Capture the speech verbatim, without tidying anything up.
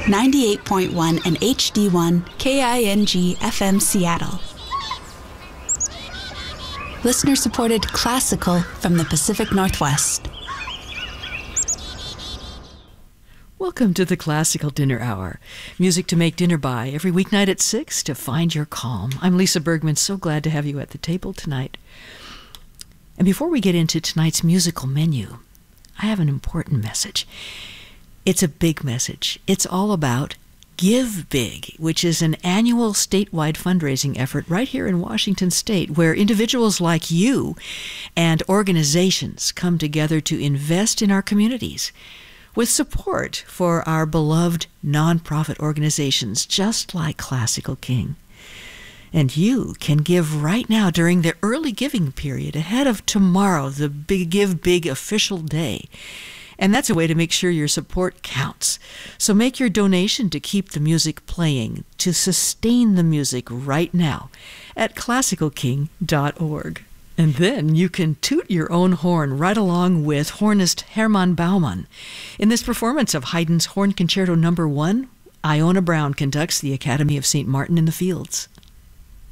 ninety-eight point one and H D one K I N G F M Seattle. Listener-supported classical from the Pacific Northwest. Welcome to the Classical Dinner Hour. Music to make dinner by every weeknight at six to find your calm. I'm Lisa Bergman, so glad to have you at the table tonight. And before we get into tonight's musical menu, I have an important message. It's a big message. It's all about Give Big, which is an annual statewide fundraising effort right here in Washington State, where individuals like you and organizations come together to invest in our communities with support for our beloved nonprofit organizations, just like Classical King. And you can give right now during the early giving period ahead of tomorrow, the Big Give Big official day. And that's a way to make sure your support counts. So make your donation to keep the music playing, to sustain the music right now at classical king dot org. And then you can toot your own horn right along with hornist Hermann Baumann. In this performance of Haydn's Horn Concerto Number One, Iona Brown conducts the Academy of Saint Martin in the Fields.